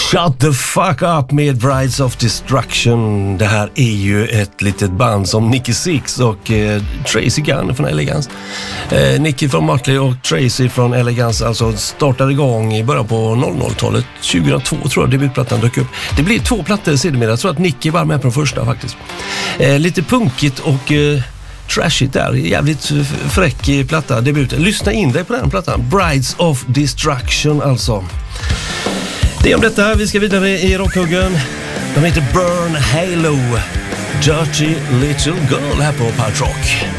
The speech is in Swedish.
Shut the fuck up med Brides of Destruction. Det här är ju ett litet band som Nicky Six och Tracy Gunn från Elegance. Nicky från Motley och Tracy från Elegance alltså startade igång i början på 00-talet. 2002 tror jag debutplattan dök upp. Det blir 2 plattor sedermera. Jag tror att Nicky var med på den första faktiskt. Lite punkigt och trashigt där. Jävligt fräck platta debuten. Lyssna in dig på den plattan. Brides of Destruction alltså. Det är om detta. Vi ska vidare i rockhuggen. De heter Burn Halo. Dirty Little Girl här på Power Rock.